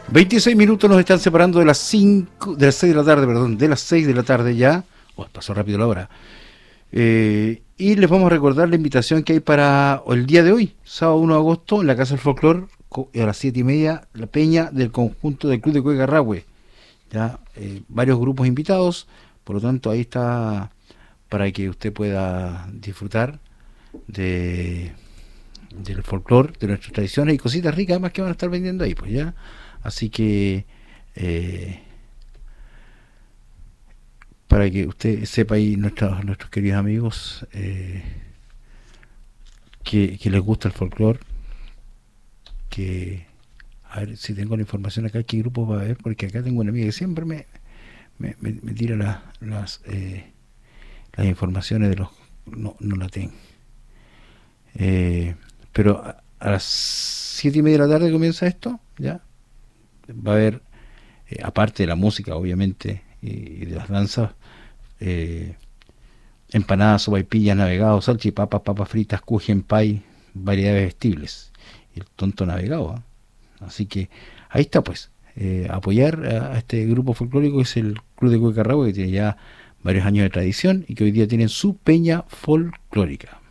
26 minutos nos están separando de las 6 de la tarde, perdón, de las 6 de la tarde ya. Pasó rápido la hora. Y les vamos a recordar la invitación que hay para el día de hoy, sábado 1 de agosto, en la Casa del Folclor, a las 7:30, la peña del conjunto del Club de Cueca Rahue. Ya, varios grupos invitados, por lo tanto ahí está para que usted pueda disfrutar de del folclore, de nuestras tradiciones y cositas ricas más que van a estar vendiendo ahí, pues ya. Así que para que usted sepa ahí, nuestros queridos amigos, que les gusta el folclore, que a ver si tengo la información acá, qué grupo va a haber, porque acá tengo una amiga que siempre me tira las informaciones de los... No la tengo. Pero a las 7:30 de la tarde comienza esto, ya. Va a haber, aparte de la música, obviamente, y de las danzas, empanadas, sopaipillas, navegados, salchipapas, papas fritas, kuchen pie, variedades vestibles. Y el tonto navegado, ¿eh? Así que ahí está, pues. Apoyar a este grupo folclórico, que es el Club de Cueca Rahue, que tiene ya varios años de tradición y que hoy día tienen su peña folclórica.